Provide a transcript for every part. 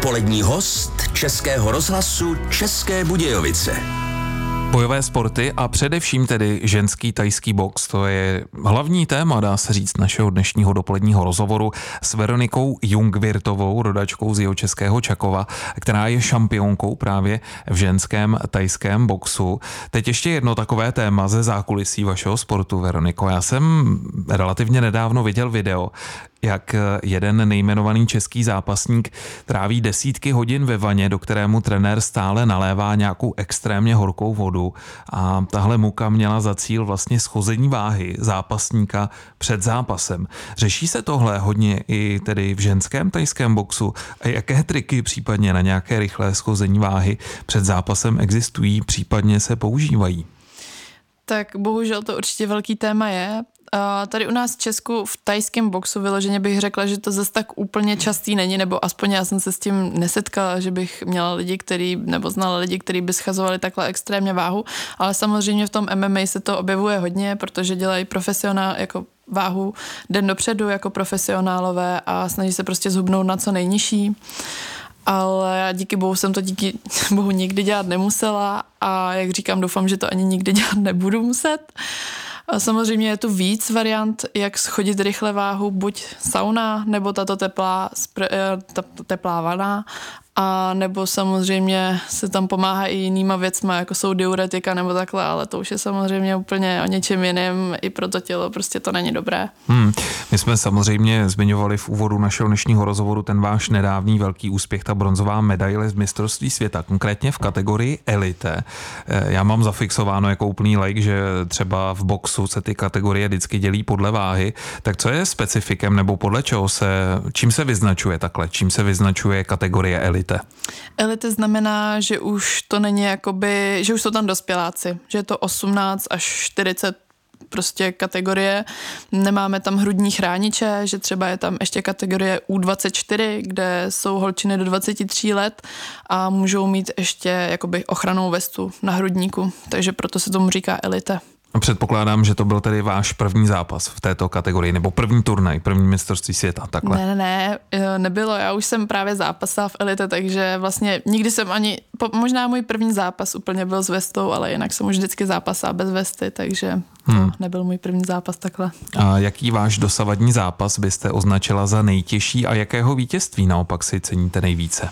Dopolední host Českého rozhlasu České Budějovice. Bojové sporty a především tedy ženský thajský box, to je hlavní téma, dá se říct, našeho dnešního dopoledního rozhovoru s Veronikou Jungwirthovou, rodačkou z Jihočeského Čakova, která je šampionkou právě v ženském thajském boxu. Teď ještě jedno takové téma ze zákulisí vašeho sportu, Veroniko. Já jsem relativně nedávno viděl video, jak jeden nejmenovaný český zápasník tráví desítky hodin ve vaně, do kterému trenér stále nalévá nějakou extrémně horkou vodu, a tahle muka měla za cíl vlastně schození váhy zápasníka před zápasem. Řeší se tohle hodně i tedy v ženském thajském boxu? A jaké triky případně na nějaké rychlé schození váhy před zápasem existují, případně se používají? Tak bohužel to určitě velký téma je. Tady u nás v Česku v thajském boxu vyloženě bych řekla, že to zase tak úplně častý není, nebo aspoň já jsem se s tím nesetkala, že bych měla lidi, nebo znala lidi, kteří by schazovali takhle extrémně váhu, ale samozřejmě v tom MMA se to objevuje hodně, protože dělají jako váhu den dopředu jako profesionálové a snaží se prostě zhubnout na co nejnižší. Ale já díky bohu jsem to díky bohu nikdy dělat nemusela a jak říkám, doufám, že to ani nikdy dělat nebudu muset. A samozřejmě je tu víc variant, jak schodit rychle váhu, buď sauna, nebo tato teplá vana, a nebo samozřejmě se tam pomáhá i jinýma věcma, jako jsou diuretika nebo takhle, ale to už je samozřejmě úplně o něčem jiném, i pro to tělo prostě to není dobré. My jsme samozřejmě zmiňovali v úvodu našeho dnešního rozhovoru ten váš nedávný velký úspěch, ta bronzová medaile z mistrovství světa, konkrétně v kategorii elite. Já mám zafixováno jako úplný laik, že třeba v boxu se ty kategorie vždycky dělí podle váhy, tak co je specifikem nebo podle čeho čím se vyznačuje takhle, čím se vyznačuje kategorie elite? Elite znamená, že už to není že už jsou tam dospěláci, že je to 18 až 40 prostě kategorie. Nemáme tam hrudní chrániče, že třeba je tam ještě kategorie U24, kde jsou holčiny do 23 let a můžou mít ještě jakoby ochrannou vestu na hrudníku, takže proto se tomu říká elite. Předpokládám, že to byl tedy váš první zápas v této kategorii, nebo první turnaj, první mistrovství světa, takhle. Ne, nebylo, já už jsem právě zápasila v elite, takže vlastně nikdy jsem možná můj první zápas úplně byl s vestou, ale jinak jsem už vždycky zápasila bez vesty, takže to nebyl můj první zápas takhle. A jaký váš dosavadní zápas byste označila za nejtěžší a jakého vítězství naopak si ceníte nejvíce?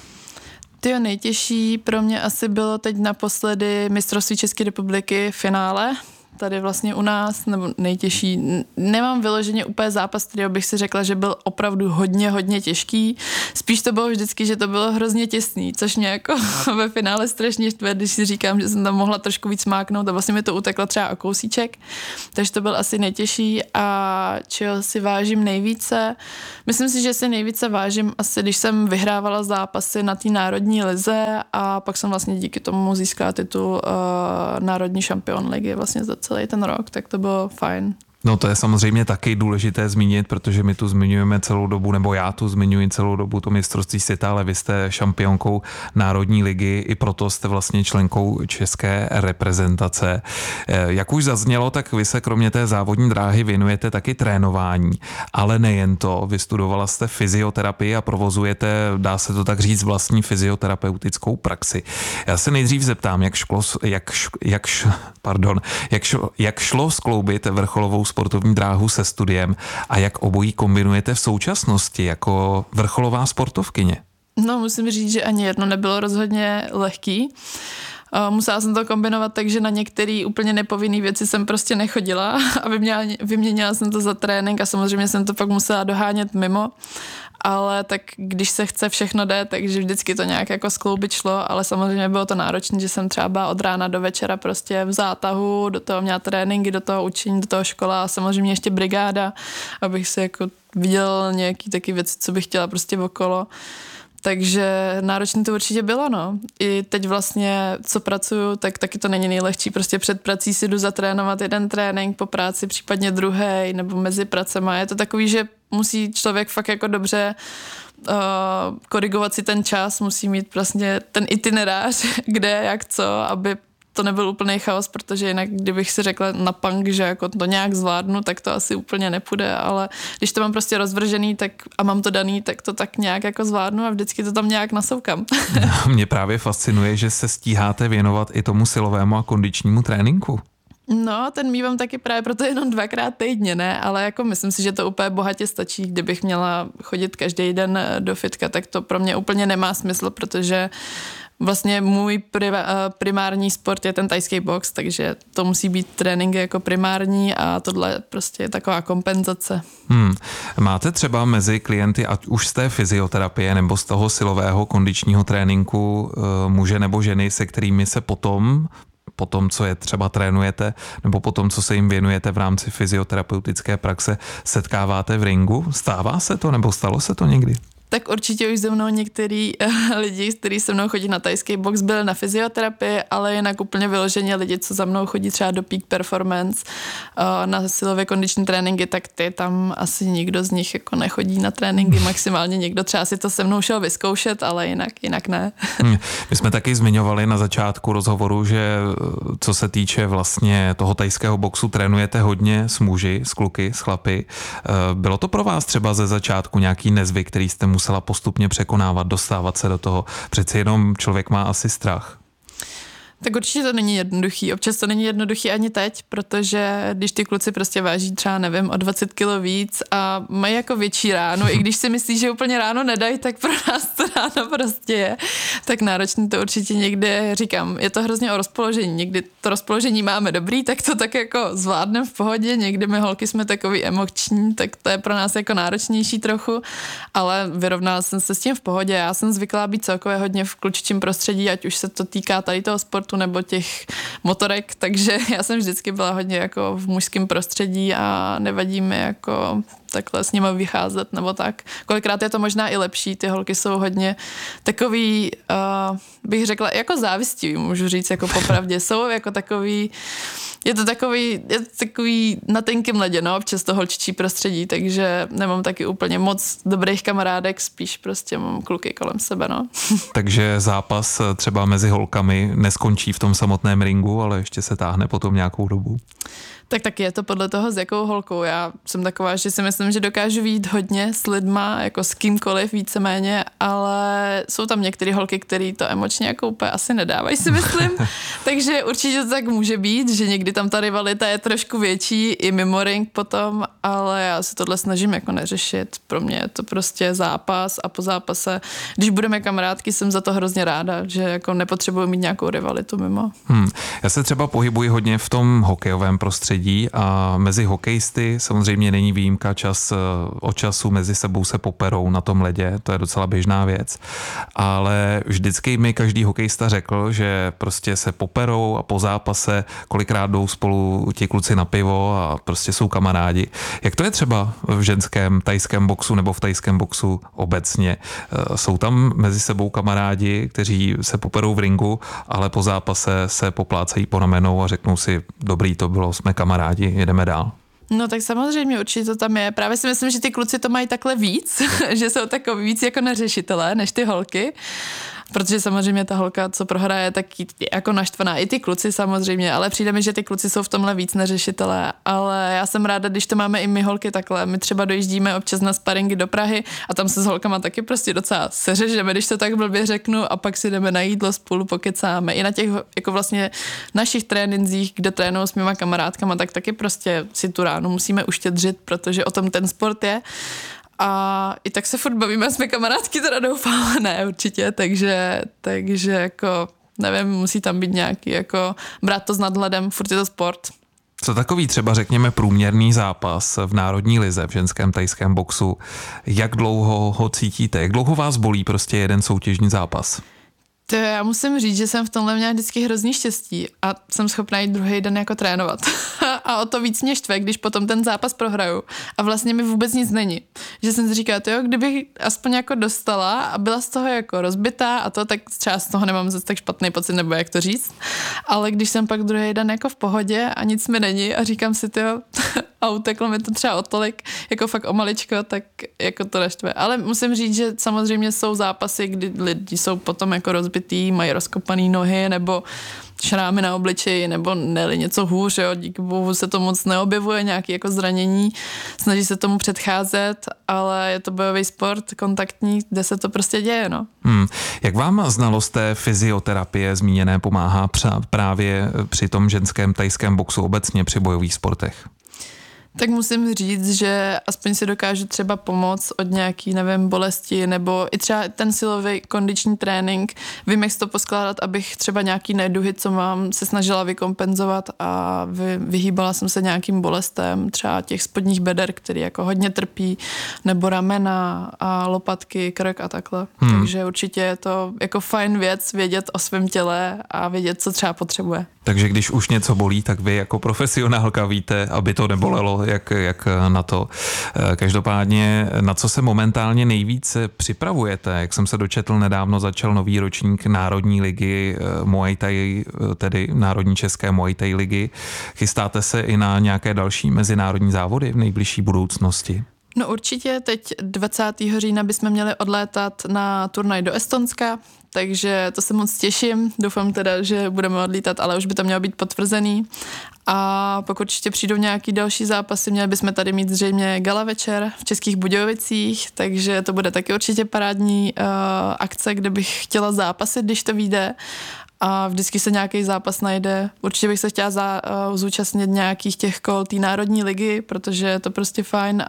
Nejtěžší pro mě asi bylo teď naposledy mistrovství České republiky finále, tady vlastně u nás, nebo nejtěžší. Nemám vyloženě úplně zápas, který bych si řekla, že byl opravdu hodně těžký. Spíš to bylo vždycky, že to bylo hrozně těsný, což mě jako ve finále strašně štve, když si říkám, že jsem tam mohla trošku víc máknout a vlastně mi to uteklo třeba o kousíček. Takže to byl asi nejtěžší a čeho si vážím nejvíce. Myslím si, že si nejvíce vážím asi, když jsem vyhrávala zápasy na té národní lize a pak jsem vlastně díky tomu získala titul národní šampion ligy vlastně za celý ten rok, tak to bylo fajn. No to je samozřejmě taky důležité zmínit, protože my tu zmiňujeme celou dobu, nebo já tu zmiňuji celou dobu to mistrovství světa, ale vy jste šampionkou národní ligy, i proto jste vlastně členkou české reprezentace. Jak už zaznělo, tak vy se kromě té závodní dráhy věnujete taky trénování, ale nejen to, vystudovala jste fyzioterapii a provozujete, dá se to tak říct, vlastní fyzioterapeutickou praxi. Já se nejdřív zeptám, jak šlo skloubit vrcholovou sportovní dráhu se studiem a jak obojí kombinujete v současnosti jako vrcholová sportovkyně? No, musím říct, že ani jedno nebylo rozhodně lehký. Musela jsem to kombinovat tak, že na některé úplně nepovinné věci jsem prostě nechodila a vyměnila jsem to za trénink a samozřejmě jsem to pak musela dohánět mimo. Ale tak když se chce, všechno jde, takže vždycky to nějak jako skloubit šlo, ale samozřejmě bylo to náročné, že jsem třeba byla od rána do večera prostě v zátahu, do toho měla tréninky, do toho učení, do toho škola a samozřejmě ještě brigáda, abych si jako viděl nějaký taky věci, co bych chtěla prostě okolo. Takže náročné to určitě bylo, no. I teď vlastně, co pracuju, tak taky to není nejlehčí. Prostě před prací si jdu zatrénovat jeden trénink, po práci případně druhý, nebo mezi pracema. Je to takový, že musí člověk fakt jako dobře korigovat si ten čas, musí mít vlastně ten itinerář, kde, jak, co, aby to nebyl úplný chaos, protože jinak, kdybych si řekla na punk, že jako to nějak zvládnu, tak to asi úplně nepůjde, ale když to mám prostě rozvržený tak, a mám to daný, tak to tak nějak jako zvládnu a vždycky to tam nějak nasoukám. Mě právě fascinuje, že se stíháte věnovat i tomu silovému a kondičnímu tréninku. No, ten mívám taky právě proto jenom 2x týdně, ne, ale jako myslím si, že to úplně bohatě stačí, kdybych měla chodit každý den do fitka, tak to pro mě úplně nemá smysl, protože vlastně můj primární sport je ten thajský box, takže to musí být tréninky jako primární a tohle prostě je taková kompenzace. Máte třeba mezi klienty, ať už z té fyzioterapie nebo z toho silového kondičního tréninku, muže nebo ženy, se kterými se potom, co je třeba trénujete, nebo potom, co se jim věnujete v rámci fyzioterapeutické praxe, setkáváte v ringu? Stává se to, nebo stalo se to někdy? Tak určitě už ze mnou některý lidi, kteří se mnou chodí na thajský box, byli na fyzioterapii, ale jinak úplně vyloženě lidi, co za mnou chodí třeba do Peak Performance na silově kondiční tréninky, tak ty tam asi nikdo z nich jako nechodí na tréninky, maximálně někdo třeba si to se mnou šel vyzkoušet, ale jinak ne. My jsme taky zmiňovali na začátku rozhovoru, že co se týče vlastně toho thajského boxu, trénujete hodně s muži, s kluky, s chlapy. Bylo to pro vás třeba ze začátku nějaký nezvyk, který jste musela postupně překonávat, dostávat se do toho? Přeci jenom člověk má asi strach. Tak určitě to není jednoduchý. Občas to není jednoduchý ani teď, protože když ty kluci prostě váží třeba, nevím, o 20 kilo víc a mají jako větší ráno, i když si myslí, že úplně ráno nedají, tak pro nás to ráno prostě je. Tak náročný to určitě někde, říkám, je to hrozně o rozpoložení. Někdy to rozpoložení máme dobrý, tak to tak jako zvládneme v pohodě, někdy my holky jsme takový emoční, tak to je pro nás jako náročnější trochu, ale vyrovnala jsem se s tím v pohodě. Já jsem zvyklá být celkově hodně v klučičím prostředí, ať už se to týká tady toho sportu nebo těch motorek, takže já jsem vždycky byla hodně jako v mužském prostředí a nevadí mi jako takhle s nimi vycházet nebo tak. Kolikrát je to možná i lepší, ty holky jsou hodně takový, bych řekla, jako závistivý, můžu říct, jako popravdě. Jsou jako takový, je to takový na tenkým ledě, no, občas to holčičí prostředí, takže nemám taky úplně moc dobrých kamarádek, spíš prostě mám kluky kolem sebe, no. Takže zápas třeba mezi holkami neskončí v tom samotném ringu, ale ještě se táhne potom nějakou dobu. Tak taky je to podle toho, s jakou holkou. Já jsem taková, že si myslím, že dokážu vyjít hodně s lidma, jako s kýmkoliv víceméně, ale jsou tam některé holky, které to emočně jako úplně asi nedávají, si myslím. Takže určitě to tak může být, že někdy tam ta rivalita je trošku větší i mimo ring potom, ale já se tohle snažím jako neřešit. Pro mě je to prostě zápas a po zápase, když budeme kamarádky, jsem za to hrozně ráda, že jako nepotřebuji mít nějakou rivalitu mimo. Já se třeba pohybuji hodně v tom hokejovém prostředí a mezi hokejisty samozřejmě není výjimka, čas od času mezi sebou se poperou na tom ledě, to je docela běžná věc, ale vždycky mi každý hokejista řekl, že prostě se poperou a po zápase kolikrát jdou spolu ti kluci na pivo a prostě jsou kamarádi. Jak to je třeba v ženském thajském boxu nebo v thajském boxu obecně? Jsou tam mezi sebou kamarádi, kteří se poperou v ringu, ale po zápase se poplácají po ramenou a řeknou si, dobrý to bylo, jsme kamarádi, jedeme dál. No tak samozřejmě určitě to tam je. Právě si myslím, že ty kluci to mají takhle víc, že jsou takový víc jako neřešitelé než ty holky. Protože samozřejmě ta holka, co prohraje, tak jako naštvaná. I ty kluci samozřejmě, ale přijde mi, že ty kluci jsou v tomhle víc neřešitelé. Ale já jsem ráda, když to máme i my holky takhle. My třeba dojíždíme občas na sparingy do Prahy a tam se s holkama taky prostě docela seřežeme, když to tak blbě řeknu, a pak si jdeme na jídlo, spolu pokecáme. I na těch jako vlastně našich trénincích, kde trénují s mýma kamarádkama, tak taky prostě si tu ránu musíme uštědřit, protože o tom ten sport je. A i tak se furt bavíme, jsme kamarádky, teda doufám, ne určitě, takže jako, nevím, musí tam být nějaký, jako brát to s nadhledem, furt je to sport. Co takový třeba, řekněme, průměrný zápas v národní lize v ženském thajském boxu, jak dlouho ho cítíte, jak dlouho vás bolí prostě jeden soutěžní zápas? To já musím říct, že jsem v tomhle měla vždycky hrozný štěstí a jsem schopná jít druhý den jako trénovat. A o to víc mě štve, když potom ten zápas prohraju a vlastně mi vůbec nic není. Že jsem si říkala, jo, kdybych aspoň jako dostala a byla z toho jako rozbitá a to, tak třeba z toho nemám zase tak špatný pocit, nebo jak to říct. Ale když jsem pak druhý den jako v pohodě a nic mi není a říkám si, jo, a uteklo mi to třeba o tolik, jako fakt o maličko, tak jako to neštve. Ale musím říct, že samozřejmě jsou zápasy, kdy lidi jsou potom jako rozbitý, mají rozkopaný nohy, nebo šrámy na obličeji nebo ne něco hůř, jo. Díky bohu se to moc neobjevuje, nějaké jako zranění, snaží se tomu předcházet, ale je to bojový sport, kontaktní, kde se to prostě děje, no. Jak vám znalost té fyzioterapie zmíněné pomáhá právě při tom ženském thajském boxu obecně při bojových sportech? Tak musím říct, že aspoň si dokážu třeba pomoct od nějaký, nevím, bolesti, nebo i třeba ten silový kondiční trénink. Vím, jak si to poskládat, abych třeba nějaký neduhy, co mám, se snažila vykompenzovat a vyhýbala jsem se nějakým bolestem, třeba těch spodních beder, který jako hodně trpí, nebo ramena a lopatky, krk a takhle. Takže určitě je to jako fajn věc vědět o svém těle a vědět, co třeba potřebuje. Takže když už něco bolí, tak vy jako profesionálka víte, aby to nebolelo, jak na to. Každopádně, na co se momentálně nejvíce připravujete? Jak jsem se dočetl, nedávno začal nový ročník Národní ligy Muay Thai, tedy Národní české Muay Thai ligy. Chystáte se i na nějaké další mezinárodní závody v nejbližší budoucnosti? No určitě, teď 20. října bychom měli odlétat na turnaj do Estonska, takže to se moc těším. Doufám teda, že budeme odlítat, ale už by to mělo být potvrzený. A pokud určitě přijdou nějaký další zápasy, měli bychom tady mít zřejmě gala večer v Českých Budějovicích, takže to bude taky určitě parádní akce, kde bych chtěla zápasit, když to vyjde. A vždycky se nějaký zápas najde. Určitě bych se chtěla zúčastnit nějakých těch kol té Národní ligy, protože je to prostě fajn,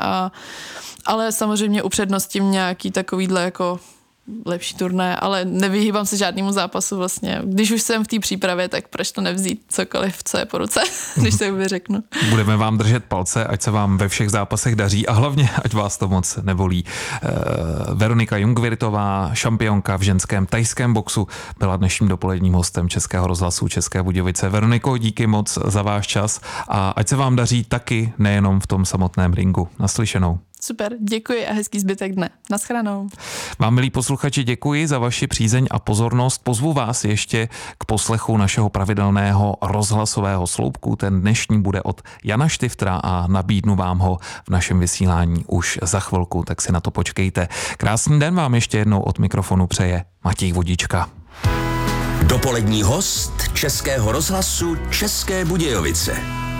ale samozřejmě upřednostím nějaký takovýhle jako lepší turné, ale nevyhýbám se žádnému zápasu vlastně. Když už jsem v té přípravě, tak proč to nevzít cokoliv, co je po ruce, když to řeknu. Budeme vám držet palce, ať se vám ve všech zápasech daří a hlavně, ať vás to moc nebolí. Veronika Jungwirtová, šampionka v ženském thajském boxu, byla dnešním dopoledním hostem Českého rozhlasu České Budějovice. Veroniko, díky moc za váš čas a ať se vám daří taky nejenom v tom samotném ringu. Naslyšenou. Super, děkuji a hezký zbytek dne. Naschranou. Vám, milí posluchači, děkuji za vaši přízeň a pozornost. Pozvu vás ještě k poslechu našeho pravidelného rozhlasového sloupku. Ten dnešní bude od Jana Štiftera a nabídnu vám ho v našem vysílání už za chvilku, tak si na to počkejte. Krásný den vám ještě jednou od mikrofonu přeje Matěj Vodička. Dopolední host Českého rozhlasu České Budějovice.